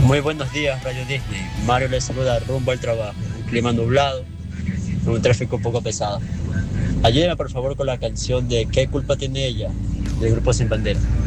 Muy buenos días, Radio Disney. Mario les saluda rumbo al trabajo. Un clima nublado, un tráfico un poco pesado. Ayúdeme por favor con la canción de ¿Qué culpa tiene ella? Del grupo Sin Bandera.